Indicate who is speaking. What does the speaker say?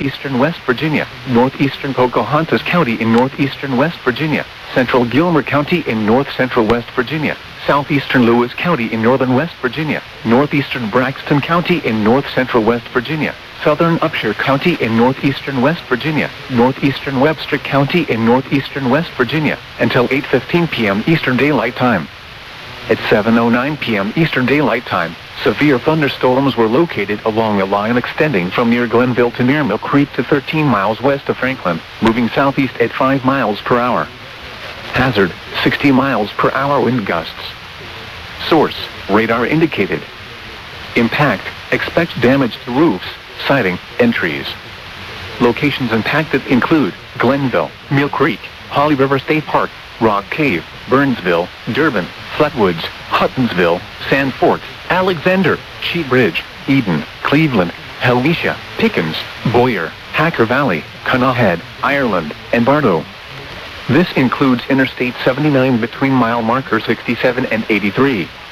Speaker 1: northeastern West Virginia, northeastern Pocahontas County in northeastern West Virginia, central Gilmer County in north-central West Virginia, southeastern Lewis County in northern West Virginia, northeastern Braxton County in north-central West Virginia, southern Upshur County in northeastern West Virginia, northeastern Webster County in northeastern West Virginia, until 8:15 p.m. Eastern Daylight Time. At 7:09 p.m. Eastern Daylight Time, severe thunderstorms were located along a line extending from near Glenville to near Mill Creek to 13 miles west of Franklin, moving southeast at 5 miles per hour. Hazard, 60 miles per hour wind gusts. Source, radar indicated. Impact, expect damage to roofs, siding, and trees. Locations impacted include Glenville, Mill Creek, Holly River State Park, Rock Cave, Burnsville, Durbin, Flatwoods, Huttonsville, Sanford, Alexander, Sheep Ridge, Eden, Cleveland, Helvetia, Pickens, Boyer, Hacker Valley, Connaught, Ireland, and Bartow. This includes Interstate 79 between mile marker 67 and 83.